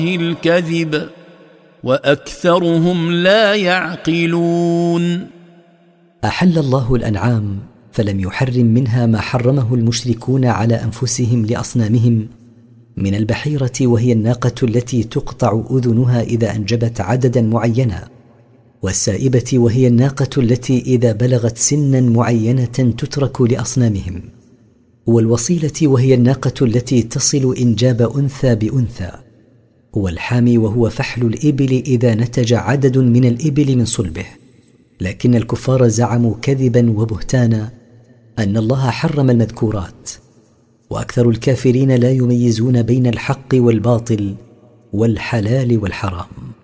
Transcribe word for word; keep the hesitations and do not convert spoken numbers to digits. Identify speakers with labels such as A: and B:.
A: الكذب وأكثرهم لا يعقلون.
B: أحل الله الأنعام فلم يحرم منها ما حرمه المشركون على أنفسهم لأصنامهم من البحيرة، وهي الناقة التي تقطع أذنها إذا أنجبت عددا معينا، والسائبة وهي الناقة التي إذا بلغت سنا معينة تترك لأصنامهم، والوصيلة وهي الناقة التي تصل إنجاب أنثى بأنثى، والحامي وهو فحل الإبل إذا نتج عدد من الإبل من صلبه. لكن الكفار زعموا كذبا وبهتانا أن الله حرم المذكورات، وأكثر الكافرين لا يميزون بين الحق والباطل والحلال والحرام.